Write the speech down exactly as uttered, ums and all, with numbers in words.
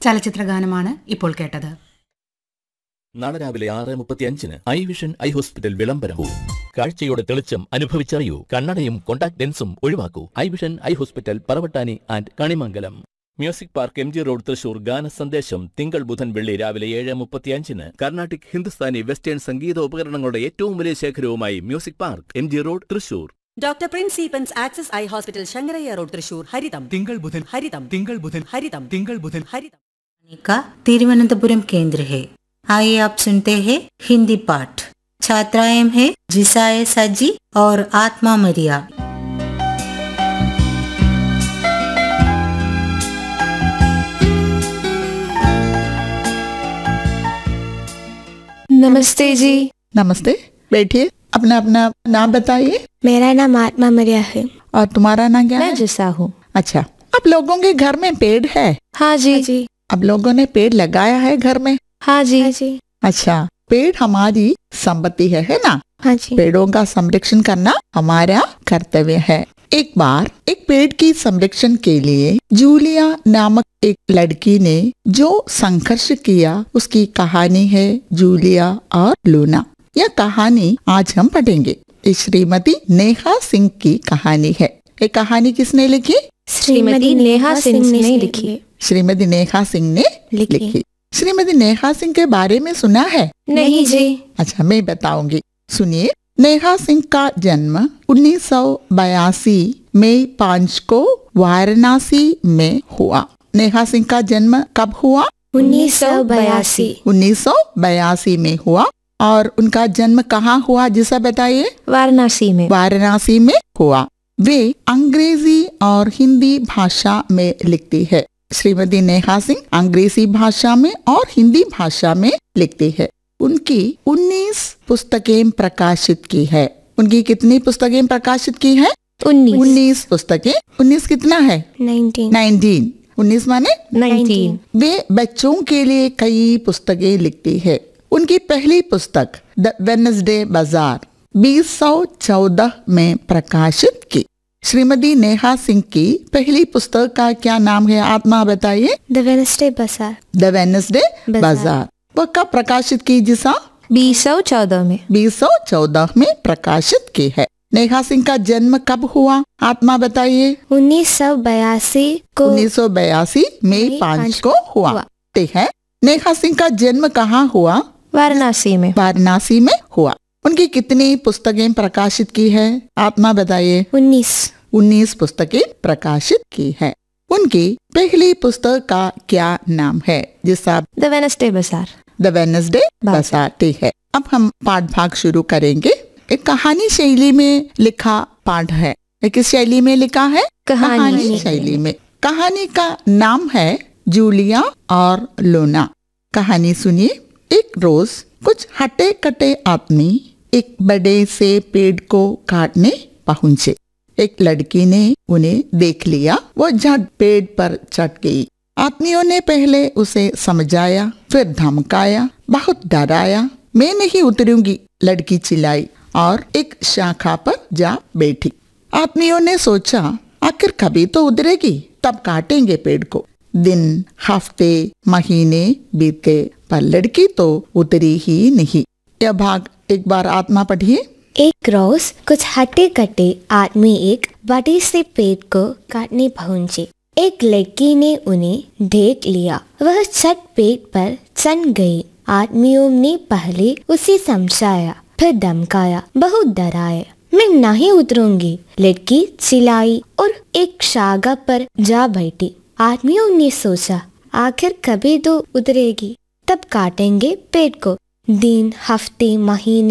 ചലച്ചിത്രഗാനമാണ് ഇപ്പോൾ കേട്ടത്. നാളെ രാവിലെ ആറ് മുപ്പത്തി അഞ്ചിന് ഐ വിഷൻ ഐ ഹോസ്പിറ്റൽ വിളംബരവും. കാഴ്ചയുടെ തെളിച്ചം അനുഭവിച്ചറിയൂ. കണ്ണടയും contact ലെൻസും ഒഴിവാക്കൂ. I vision eye hospital, Paravattani and Kanimangalam. Music park, M G road, Thrissur. ഗാന സന്ദേശം തിങ്കൾ ബുധൻ വെള്ളി രാവിലെ ഏഴ് മുപ്പത്തി അഞ്ചിന്. കർണാട്ടിക്, ഹിന്ദുസ്ഥാനി, വെസ്റ്റേൺ സംഗീത ഉപകരണങ്ങളുടെ ഏറ്റവും വലിയ ശേഖരവുമായി music park, M G road, Thrissur. Doctor Prince സീപ്പൻസ് access eye hospital, Sankaraiah road, Thrissur. ഹരിതം തിങ്കൾ ബുധൻ ഹരിതം തിങ്കൾ ബുധൻ ഹരിതം തിങ്കൾ ബുധൻ हरितम का तिरुवनंतपुरम केंद्र है. आइए आप सुनते हैं हिंदी पाठ. छात्राएं हैं जिसाए सजी और आत्मा मरिया. नमस्ते जी। नमस्ते, बैठिए. अपना अपना नाम बताइए. मेरा नाम आत्मा मरिया है। और तुम्हारा नाम क्या है? मैं जिसा हूँ। अच्छा, आप लोगों के घर में पेड़ है? हाँ जी जी। अब लोगों ने पेड़ लगाया है घर में? हाँ जी जी। अच्छा, पेड़ हमारी संपत्ति है, है ना? हाँ जी। पेड़ों का संरक्षण करना हमारा कर्तव्य है. एक बार एक पेड़ की संरक्षण के लिए जूलिया नामक एक लड़की ने जो संघर्ष किया, उसकी कहानी है जूलिया और लूना. यह कहानी आज हम पढ़ेंगे. ये श्रीमती नेहा सिंह की कहानी है. ये कहानी किसने लिखी? श्रीमती नेहा सिंह ने लिखी। श्रीमती नेहा सिंह ने लिखी। लिखी. श्रीमती नेहा सिंह के बारे में सुना है? नहीं जी। अच्छा, मैं बताऊंगी, सुनिए. नेहा सिंह का जन्म उन्नीस सौ बयासी मई पाँच को वाराणसी में हुआ. नेहा सिंह का जन्म कब हुआ? उन्नीस सौ बयासी उन्नीस सौ बयासी में हुआ. और उनका जन्म कहाँ हुआ, जिसे बताइए? वाराणसी में। वाराणसी में हुआ. वे अंग्रेजी और हिंदी भाषा में लिखती है. श्रीमती नेहा सिंह अंग्रेजी भाषा में और हिंदी भाषा में लिखती है. उनकी उन्नीस पुस्तकें प्रकाशित की है. उनकी कितनी पुस्तकें प्रकाशित की है? उन्नीस। उन्नीस पुस्तकें. उन्नीस कितना है? नाइनटीन। नाइनटीन. उन्नीस माने नाइनटीन। वे बच्चों के लिए कई पुस्तकें लिखती है. उनकी पहली पुस्तक द वेडनेसडे बाजार बीस सौ चौदह में प्रकाशित की. श्रीमती नेहा सिंह की पहली पुस्तक का क्या नाम है, आत्मा बताइए? द वेडनेसडे बाजार। द वेडनेसडे बाजार. वह कब प्रकाशित की, जिसा? बीस सौ चौदह में। बीस सौ चौदह में प्रकाशित की है. नेहा सिंह का जन्म कब हुआ, आत्मा बताइए? उन्नीस सौ बयासी को। उन्नीस सौ बयासी मई पाँच को हुआ. ठीक है. नेहा सिंह का जन्म कहाँ हुआ? वाराणसी में। वाराणसी में हुआ. उनकी कितनी पुस्तकें प्रकाशित की है, आत्मा बताइए? उन्नीस। उन्नीस पुस्तकें प्रकाशित की है. उनकी पहली पुस्तक का क्या नाम है, जिसका? द वेडनेसडे बाजार। द वेडनेसडे बाजार. ठीक है. अब हम पाठ भाग शुरू करेंगे. एक कहानी शैली में लिखा पाठ है. एक किस शैली में लिखा है? कहानी शैली में. कहानी का नाम है जूलिया और लूना. कहानी सुनिए. एक रोज कुछ हटे कटे आदमी एक बड़े से पेड़ को काटने पहुंचे. एक लड़की ने उन्हें देख लिया. वो झट पेड़ पर चढ़ गई. आदमियों ने पहले उसे समझाया, फिर धमकाया, बहुत डराया. मैं नहीं उतरूंगी, लड़की चिल्लाई और एक शाखा पर जा बैठी. आदमियों ने सोचा, आखिर कभी तो उतरेगी, तब काटेंगे पेड़ को. दिन, हफ्ते, महीने बीत गए, पर लड़की तो उतरी ही नहीं. यह भाग एक बार आत्मा पढ़िए. एक रोज कुछ हटे कटे आदमी एक बड़े से पेड़ को काटने पहुंचे. एक लड़की ने उन्हें देख लिया. वह छत पेड़ पर चढ़ गई. आदमियों ने पहले उसे समझाया, फिर धमकाया, बहुत डराया. मैं नहीं उतरूंगी, लड़की चिल्लाई और एक शाखा पर जा बैठी. आदमियों ने सोचा, आखिर कभी तो उतरेगी, तब काटेंगे पेड़ को. दिन, हफ्ते, महीने